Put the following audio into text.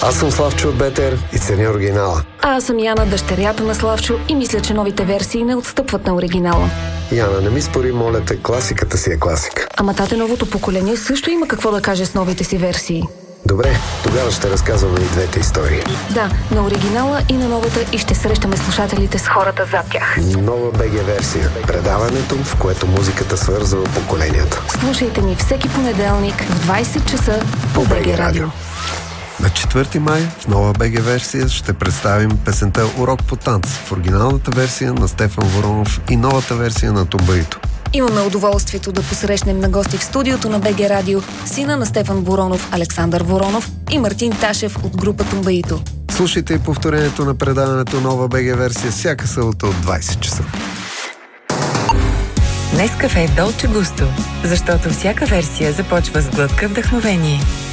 Аз съм Славчо от Бетер и ценя оригинала. А аз съм Яна, дъщерята на Славчо, и мисля, че новите версии не отстъпват на оригинала. Яна, не ми спори, моля те, класиката си е класика. Ама тате, новото поколение също има какво да каже с новите си версии. Добре, тогава ще разказваме и двете истории. Да, на оригинала и на новата, и ще срещаме слушателите с хората зад тях. Нова БГ версия. Предаването, в което музиката свързва поколенията. Слушайте ни всеки понеделник в 20 часа по БГ Радио. На 4 май в нова БГ версия ще представим песента "Урок по танц" в оригиналната версия на Стефан Воронов и новата версия на Тумбаито. Имаме удоволствието да посрещнем на гости в студиото на БГ Радио сина на Стефан Воронов, Александър Воронов, и Мартин Ташев от група Тумбаито. Слушайте и повторението на предаването нова БГ версия всяка събота от 20 часа. Нескафе Долче Густо, защото всяка версия започва с глътка вдъхновение.